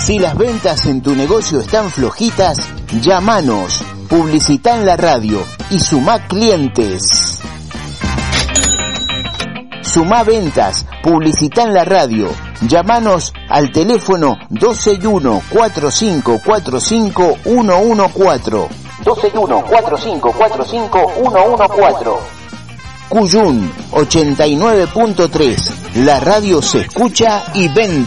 Si las ventas en tu negocio están flojitas, llámanos, publicita en la radio y sumá clientes. Sumá ventas, publicita en la radio. Llámanos al teléfono 261-4545-114. 261-4545-114. Cuyún 89.3. La radio se escucha y vende.